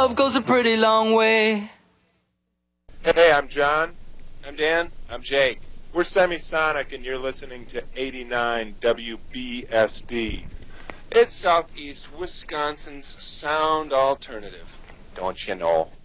love goes a pretty long way. Hey, I'm John. I'm Dan. I'm Jake. We're Semisonic, and you're listening to 89 WBSD. It's Southeast Wisconsin's sound alternative. Don't you know?